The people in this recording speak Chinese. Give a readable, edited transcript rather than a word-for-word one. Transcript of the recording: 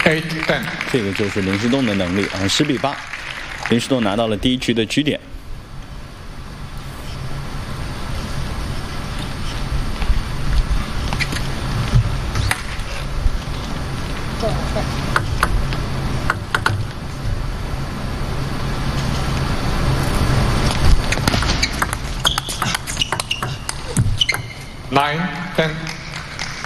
8-10。 这个就是林诗栋的能力啊，10比8，林诗栋拿到了第一局的局点。 9-10。